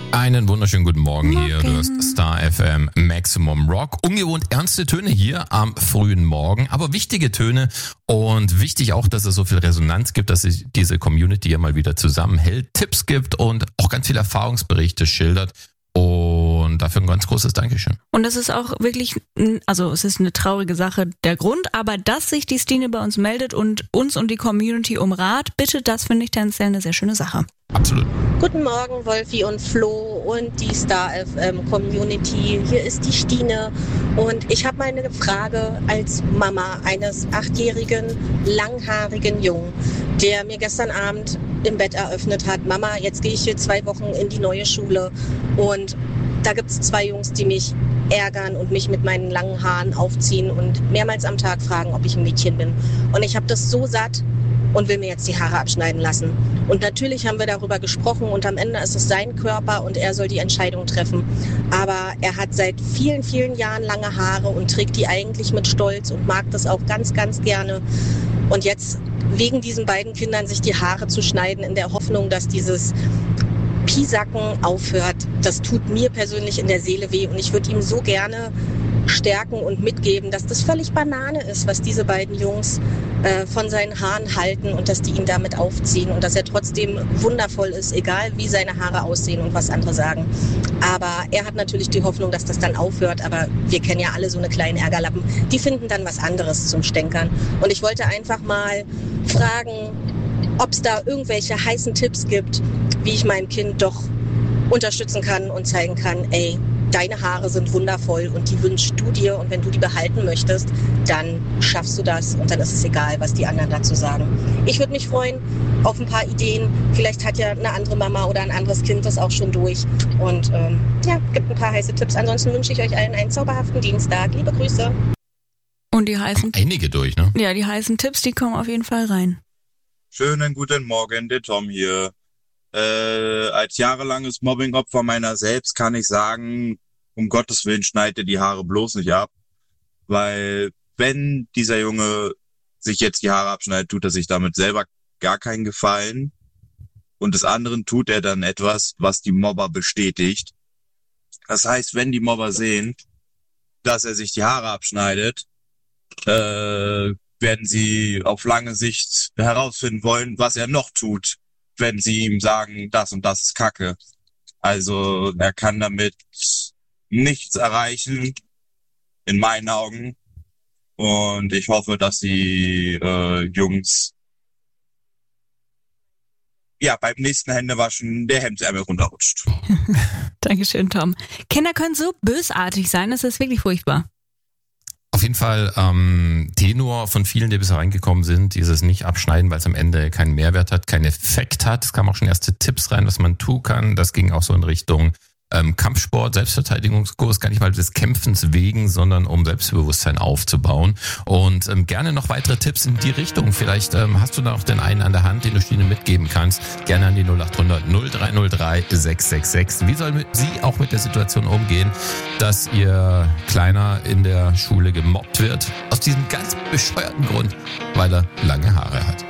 Einen wunderschönen guten Morgen hier. Du hast Star FM Maximum Rock. Ungewohnt ernste Töne hier am frühen Morgen, aber wichtige Töne und wichtig auch, dass es so viel Resonanz gibt, dass sich diese Community hier mal wieder zusammenhält, Tipps gibt und auch ganz viele Erfahrungsberichte schildert. Und dafür ein ganz großes Dankeschön. Und das ist auch wirklich, also es ist eine traurige Sache, der Grund, aber dass sich die Stine bei uns meldet und uns und die Community um Rat bittet, das finde ich tendenziell eine sehr schöne Sache. Absolut. Guten Morgen, Wolfi und Flo und die Star FM Community. Hier ist die Stine und ich habe mal eine Frage als Mama eines 8-jährigen, langhaarigen Jungen, der mir gestern Abend im Bett eröffnet hat: Mama, jetzt gehe ich hier 2 Wochen in die neue Schule und da gibt es 2 Jungs, die mich ärgern und mich mit meinen langen Haaren aufziehen und mehrmals am Tag fragen, ob ich ein Mädchen bin. Und ich habe das so satt und will mir jetzt die Haare abschneiden lassen. Und natürlich haben wir darüber gesprochen und am Ende ist es sein Körper und er soll die Entscheidung treffen. Aber er hat seit vielen, vielen Jahren lange Haare und trägt die eigentlich mit Stolz und mag das auch ganz, ganz gerne. Und jetzt wegen diesen beiden Kindern sich die Haare zu schneiden, in der Hoffnung, dass dieses Piesacken aufhört, das tut mir persönlich in der Seele weh. Und ich würde ihm so gerne stärken und mitgeben, dass das völlig Banane ist, was diese beiden Jungs von seinen Haaren halten und dass die ihn damit aufziehen und dass er trotzdem wundervoll ist, egal wie seine Haare aussehen und was andere sagen. Aber er hat natürlich die Hoffnung, dass das dann aufhört, aber wir kennen ja alle so eine kleinen Ärgerlappen. Die finden dann was anderes zum Stänkern. Und ich wollte einfach mal fragen, ob es da irgendwelche heißen Tipps gibt, wie ich meinem Kind doch unterstützen kann und zeigen kann, ey, deine Haare sind wundervoll und die wünschst du dir und wenn du die behalten möchtest, dann schaffst du das und dann ist es egal, was die anderen dazu sagen. Ich würde mich freuen auf ein paar Ideen. Vielleicht hat ja eine andere Mama oder ein anderes Kind das auch schon durch und gibt ein paar heiße Tipps. Ansonsten wünsche ich euch allen einen zauberhaften Dienstag. Liebe Grüße. Und die heißen... Einige durch, ne? Ja, die heißen Tipps, die kommen auf jeden Fall rein. Schönen guten Morgen, der Tom hier. Als jahrelanges Mobbingopfer meiner selbst kann ich sagen, um Gottes Willen schneid dir die Haare bloß nicht ab, weil wenn dieser Junge sich jetzt die Haare abschneidet, tut er sich damit selber gar keinen Gefallen und des anderen tut er dann etwas, was die Mobber bestätigt. Das heißt, wenn die Mobber sehen, dass er sich die Haare abschneidet, werden sie auf lange Sicht herausfinden wollen, was er noch tut, wenn sie ihm sagen, das und das ist Kacke. Also er kann damit nichts erreichen, in meinen Augen. Und ich hoffe, dass die Jungs beim nächsten Händewaschen der Hemdsärmel runterrutscht. Dankeschön, Tom. Kinder können so bösartig sein, das ist wirklich furchtbar. Auf jeden Fall Tenor von vielen, die bisher reingekommen sind, dieses nicht abschneiden, weil es am Ende keinen Mehrwert hat, keinen Effekt hat. Es kamen auch schon erste Tipps rein, was man tun kann. Das ging auch so in Richtung Kampfsport, Selbstverteidigungskurs, gar nicht mal des Kämpfens wegen, sondern um Selbstbewusstsein aufzubauen. Und gerne noch weitere Tipps in die Richtung. Vielleicht hast du da noch den einen an der Hand, den du Stine mitgeben kannst. Gerne an die 0800 0303 666. Wie soll sie auch mit der Situation umgehen, dass ihr Kleiner in der Schule gemobbt wird? Aus diesem ganz bescheuerten Grund, weil er lange Haare hat.